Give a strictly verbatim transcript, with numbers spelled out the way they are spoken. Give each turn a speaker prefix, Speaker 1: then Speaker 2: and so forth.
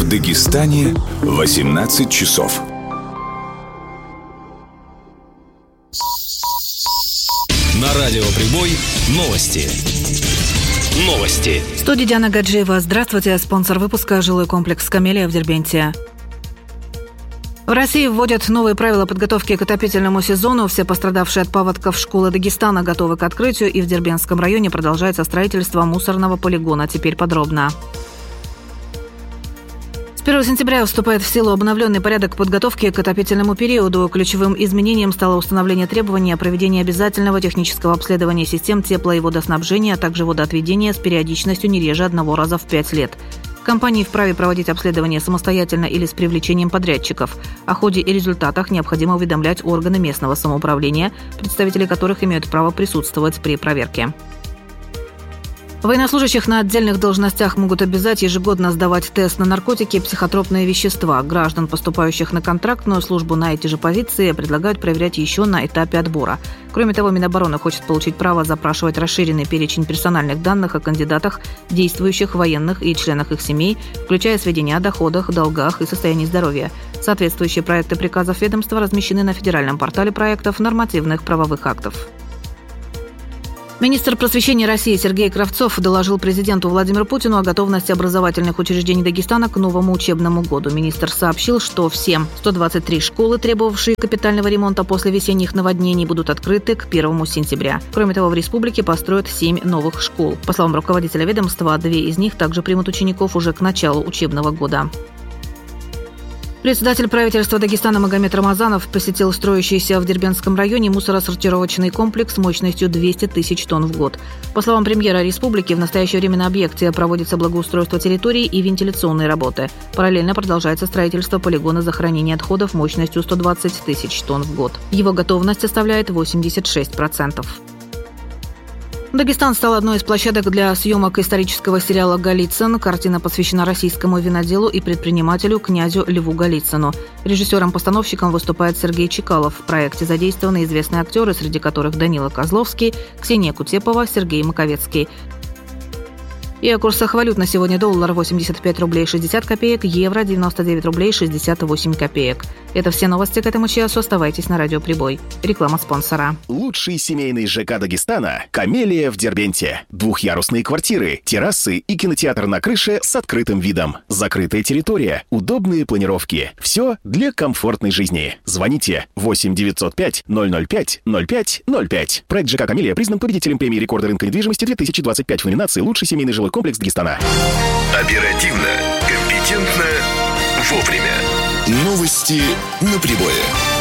Speaker 1: В Дагестане восемнадцать часов.
Speaker 2: На радио Прибой новости. Новости.
Speaker 3: В студии Диана Гаджиева. Здравствуйте. Спонсор выпуска — жилой комплекс «Камелия» в Дербенте. В России вводят новые правила подготовки к отопительному сезону. Все пострадавшие от паводков школы Дагестана готовы к открытию, и в Дербентском районе продолжается строительство мусорного полигона. Теперь подробно. С первого сентября вступает в силу обновленный порядок подготовки к отопительному периоду. Ключевым изменением стало установление требования о проведении обязательного технического обследования систем тепло- и водоснабжения, а также водоотведения с периодичностью не реже одного раза в пять лет. Компании вправе проводить обследование самостоятельно или с привлечением подрядчиков. О ходе и результатах необходимо уведомлять органы местного самоуправления, представители которых имеют право присутствовать при проверке. Военнослужащих на отдельных должностях могут обязать ежегодно сдавать тест на наркотики и психотропные вещества. Граждан, поступающих на контрактную службу на эти же позиции, предлагают проверять еще на этапе отбора. Кроме того, Минобороны хочет получить право запрашивать расширенный перечень персональных данных о кандидатах, действующих военных и членах их семей, включая сведения о доходах, долгах и состоянии здоровья. Соответствующие проекты приказов ведомства размещены на федеральном портале проектов нормативных правовых актов. Министр просвещения России Сергей Кравцов доложил президенту Владимиру Путину о готовности образовательных учреждений Дагестана к новому учебному году. Министр сообщил, что все сто двадцать три школы, требовавшие капитального ремонта после весенних наводнений, будут открыты к первому сентября. Кроме того, в республике построят семь новых школ. По словам руководителя ведомства, две из них также примут учеников уже к началу учебного года. Председатель правительства Дагестана Магомед Рамазанов посетил строящийся в Дербентском районе мусоросортировочный комплекс мощностью двести тысяч тонн в год. По словам премьера республики, в настоящее время на объекте проводится благоустройство территории и вентиляционные работы. Параллельно продолжается строительство полигона захоронения отходов мощностью сто двадцать тысяч тонн в год. Его готовность составляет восемьдесят шесть процентов. Дагестан стал одной из площадок для съемок исторического сериала «Голицын». Картина посвящена российскому виноделу и предпринимателю князю Льву Голицыну. Режиссером-постановщиком выступает Сергей Чекалов. В проекте задействованы известные актеры, среди которых Данила Козловский, Ксения Кутепова, Сергей Маковецкий. И о курсах валют на сегодня: доллар восемьдесят пять рублей шестьдесят копеек, евро девяносто девять рублей шестьдесят восемь копеек. Это все новости к этому часу. Оставайтесь на радио Прибой. Реклама спонсора.
Speaker 4: Лучший семейный ЖК Дагестана – «Камелия» в Дербенте. Двухъярусные квартиры, террасы и кинотеатр на крыше с открытым видом. Закрытая территория, удобные планировки. Все для комфортной жизни. Звоните восемь девятьсот пять ноль ноль пять ноль пять ноль пять. Проект ЖК «Камелия» признан победителем премии рекорда рынка недвижимости две тысячи двадцать пять в номинации «Лучший семейный жилой комплекс Дагестана».
Speaker 1: Оперативно, компетентно, вовремя.
Speaker 2: Новости на Прибое.